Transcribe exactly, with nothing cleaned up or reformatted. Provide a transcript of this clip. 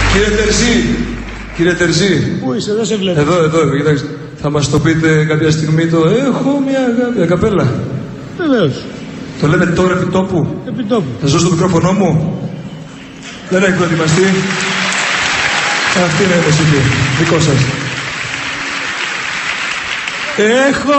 Κύριε Τερζή, κύριε Τερζή. Πού είσαι, δεν σε βλέπω. Εδώ, εδώ, κοιτάξτε. Θα μας το πείτε κάποια στιγμή το έχω μια αγάπη, ακαπέλα. Βεβαίως. Το λέμε τώρα επί τόπου. Επί τόπου. Θα σας δώσω το μικρόφωνο μου. Δεν έχει προετοιμαστεί. Αυτή είναι η μουσική. Δικό σας. Έχω